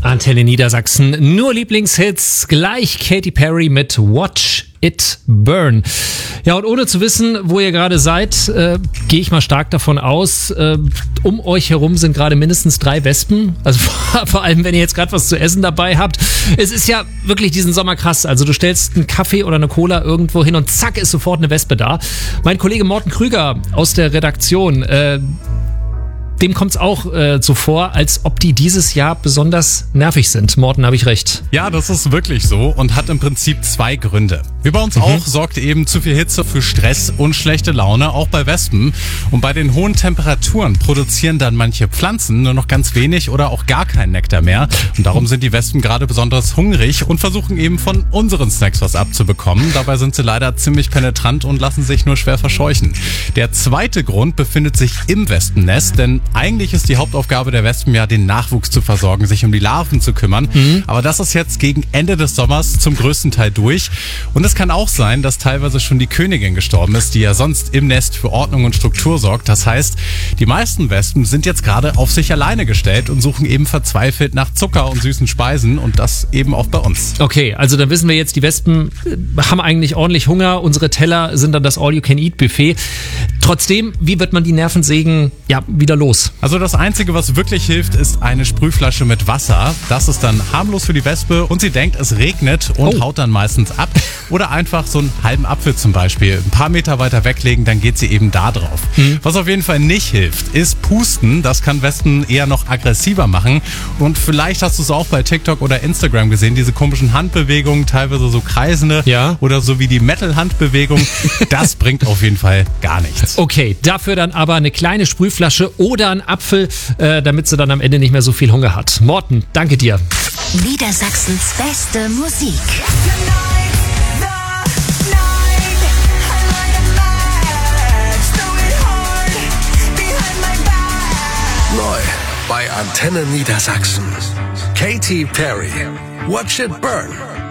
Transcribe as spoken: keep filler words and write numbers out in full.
Antenne Niedersachsen, nur Lieblingshits, gleich Katy Perry mit Watch It Burn. Ja, und ohne zu wissen, wo ihr gerade seid, äh, gehe ich mal stark davon aus, äh, um euch herum sind gerade mindestens drei Wespen. Also vor, vor allem, wenn ihr jetzt gerade was zu essen dabei habt. Es ist ja wirklich diesen Sommer krass. Also du stellst einen Kaffee oder eine Cola irgendwo hin und zack ist sofort eine Wespe da. Mein Kollege Morten Krüger aus der Redaktion, äh, dem kommt es auch äh, so vor, als ob die dieses Jahr besonders nervig sind. Morten, habe ich recht? Ja, das ist wirklich so und hat im Prinzip zwei Gründe. Wie bei uns mhm. auch sorgt eben zu viel Hitze für Stress und schlechte Laune, auch bei Wespen. Und bei den hohen Temperaturen produzieren dann manche Pflanzen nur noch ganz wenig oder auch gar keinen Nektar mehr. Und darum sind die Wespen gerade besonders hungrig und versuchen eben von unseren Snacks was abzubekommen. Dabei sind sie leider ziemlich penetrant und lassen sich nur schwer verscheuchen. Der zweite Grund befindet sich im Wespennest, denn eigentlich ist die Hauptaufgabe der Wespen ja, den Nachwuchs zu versorgen, sich um die Larven zu kümmern. Mhm. Aber das ist jetzt gegen Ende des Sommers zum größten Teil durch. Und es kann auch sein, dass teilweise schon die Königin gestorben ist, die ja sonst im Nest für Ordnung und Struktur sorgt. Das heißt, die meisten Wespen sind jetzt gerade auf sich alleine gestellt und suchen eben verzweifelt nach Zucker und süßen Speisen. Und das eben auch bei uns. Okay, also dann wissen wir jetzt, die Wespen haben eigentlich ordentlich Hunger. Unsere Teller sind dann das All-You-Can-Eat-Buffet. Trotzdem, wie wird man die Nervensägen ja wieder los? Also das Einzige, was wirklich hilft, ist eine Sprühflasche mit Wasser. Das ist dann harmlos für die Wespe und sie denkt, es regnet und oh. haut dann meistens ab. Oder einfach so einen halben Apfel zum Beispiel ein paar Meter weiter weglegen, dann geht sie eben da drauf. Mhm. Was auf jeden Fall nicht hilft, ist Pusten. Das kann Wespen eher noch aggressiver machen. Und vielleicht hast du es auch bei TikTok oder Instagram gesehen, diese komischen Handbewegungen, teilweise so kreisende ja. oder so wie die Metal-Handbewegung. Das bringt auf jeden Fall gar nichts. Okay, dafür dann aber eine kleine Sprühflasche oder ein Apfel, äh, damit sie dann am Ende nicht mehr so viel Hunger hat. Morten, danke dir. Niedersachsens beste Musik. Neu bei Antenne Niedersachsen. Katy Perry. Watch It Burn.